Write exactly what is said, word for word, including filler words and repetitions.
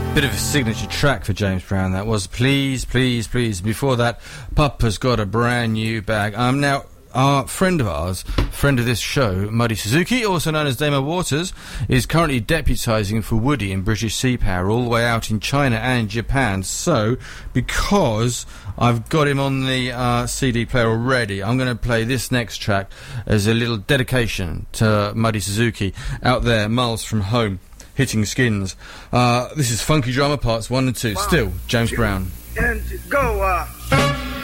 Bit of a signature track for James Brown, that was. Please, please, please. Before that, Papa's got a brand new bag. Um, now, our friend of ours, friend of this show, Muddy Suzuki, also known as Damo Waters, is currently deputising for Woody in British Sea Power, all the way out in China and Japan. So, because I've got him on the uh, C D player already, I'm going to play this next track as a little dedication to Muddy Suzuki out there, miles from home, hitting skins. Uh, this is Funky Drama Parts one and two. One, Still, James two, Brown. And go, uh...